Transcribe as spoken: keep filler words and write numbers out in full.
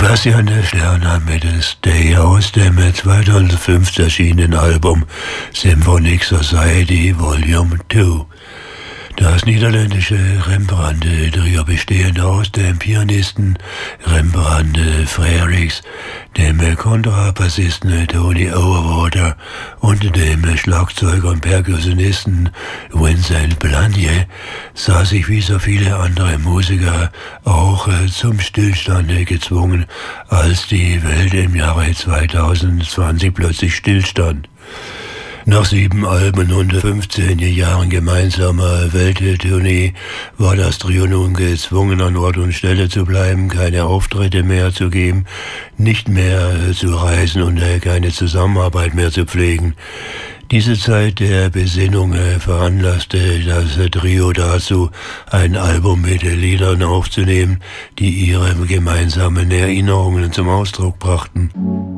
Sebastian der Sterner mit Stay aus dem zweitausendfünf erschienenen Album Symphonic Society Volume zwei. Das niederländische Rembrandt-Trio, bestehend aus dem Pianisten Rembrandt Frerichs, dem Kontrabassisten Tony Overwater und dem Schlagzeuger und Perkussionisten Vincent Blanier, sah sich wie so viele andere Musiker auch zum Stillstand gezwungen, als die Welt im Jahre zweitausendzwanzig plötzlich stillstand. Nach sieben Alben und fünfzehn Jahren gemeinsamer Welttournee war das Trio nun gezwungen, an Ort und Stelle zu bleiben, keine Auftritte mehr zu geben, nicht mehr zu reisen und keine Zusammenarbeit mehr zu pflegen. Diese Zeit der Besinnung veranlasste das Trio dazu, ein Album mit Liedern aufzunehmen, die ihre gemeinsamen Erinnerungen zum Ausdruck brachten.